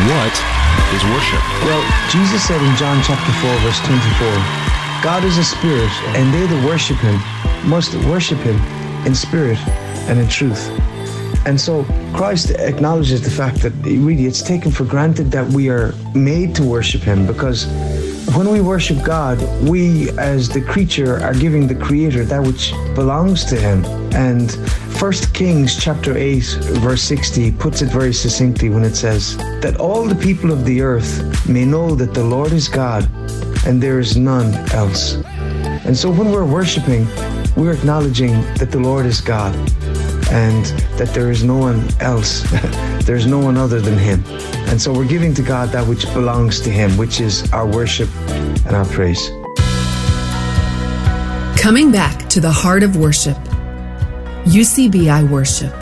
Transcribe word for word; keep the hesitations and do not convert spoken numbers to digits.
what is worship? Well, Jesus said in John chapter four, verse twenty-four, God is a spirit, and they that worship him must worship him in spirit and in truth. And so Christ acknowledges the fact that really it's taken for granted that we are made to worship him, because when we worship God, we as the creature are giving the Creator that which belongs to him. And First Kings chapter eight, verse sixty puts it very succinctly when it says that all the people of the earth may know that the Lord is God and there is none else. And so when we're worshiping, we're acknowledging that the Lord is God and that there is no one else. There's no one other than him. And so we're giving to God that which belongs to him, which is our worship and our praise. Coming back to the heart of worship, U C B I Worship.